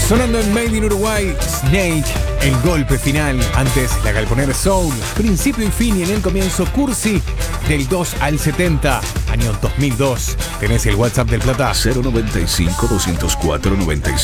Sonando en Made in Uruguay, Snake, el golpe final. Antes, la Galponera Soul, principio y fin, y en el comienzo, Cursi, del 2 al 70, año 2002. Tenés el WhatsApp del Plata. 095-204-96